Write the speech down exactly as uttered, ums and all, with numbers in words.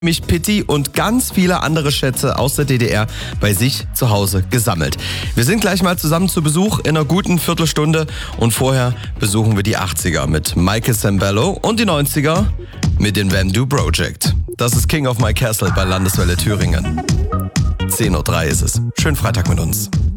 mich Pitti und ganz viele andere Schätze aus der D D R bei sich zu Hause gesammelt. Wir sind gleich mal zusammen zu Besuch in einer guten Viertelstunde und vorher besuchen wir die achtziger mit Michael Sembello und die neunziger mit den Vamdoo Project. Das ist King of My Castle bei Landeswelle Thüringen. zehn Uhr drei ist es. Schönen Freitag mit uns.